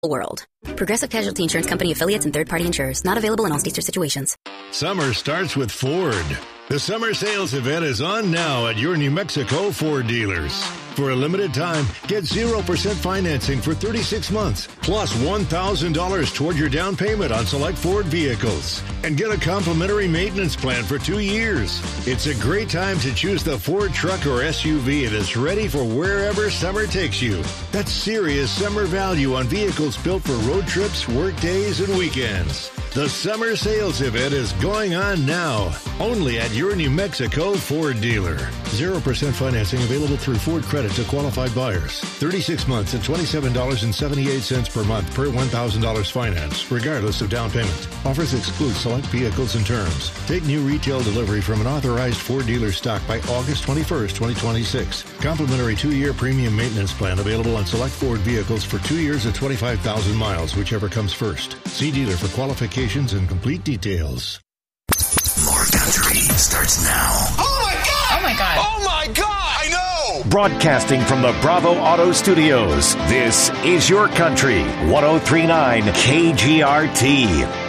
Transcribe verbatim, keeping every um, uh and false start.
world. Progressive Casualty Insurance Company affiliates and third-party insurers. Not available in all states or situations. Summer starts with Ford. The summer sales event is on now at your New Mexico Ford dealers. For a limited time, get zero percent financing for thirty-six months, plus one thousand dollars toward your down payment on select Ford vehicles. And get a complimentary maintenance plan for two years. It's a great time to choose the Ford truck or S U V that's ready for wherever summer takes you. That's serious summer value on vehicles built for road trips, work days, and weekends. The summer sales event is going on now, only at your New Mexico Ford dealer. zero percent financing available through Ford Credit to qualified buyers. thirty-six months and twenty-seven dollars and seventy-eight cents per month per one thousand dollars finance, regardless of down payment. Offers exclude select vehicles and terms. Take new retail delivery from an authorized Ford dealer stock by August twenty-first, twenty twenty-six. Complimentary two-year premium maintenance plan available on select Ford vehicles for two years at twenty-five thousand miles, whichever comes first. See dealer for qualifications and complete details. More Country starts now. Oh my God! Oh my God! Oh my God! I know! Broadcasting from the Bravo Auto Studios, this is Your Country, one oh three point nine K G R T.